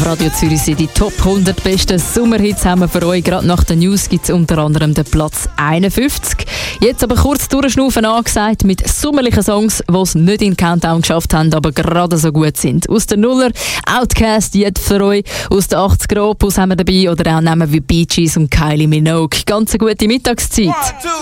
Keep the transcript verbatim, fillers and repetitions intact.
Radio Zürich sind die Top hundert besten Sommerhits haben wir für euch. Gerade nach den News gibt es unter anderem den Platz einundfünfzig. Jetzt aber kurz durchschnaufen angesagt mit sommerlichen Songs, die es nicht in den Countdown geschafft haben, aber gerade so gut sind. Aus den Nuller, Outkast jetzt für euch. Aus den achtziger Opus haben wir dabei oder auch Namen wie Bee Gees und Kylie Minogue. Ganz eine gute Mittagszeit.